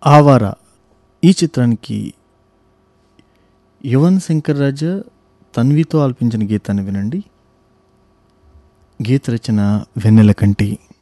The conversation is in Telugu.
ఆవారా ఈ చిత్రానికి యువన్ శంకర్ రాజా తన్వితో ఆలపించిన గీతాన్ని వినండి. గీత రచన వెన్నెల కంటి.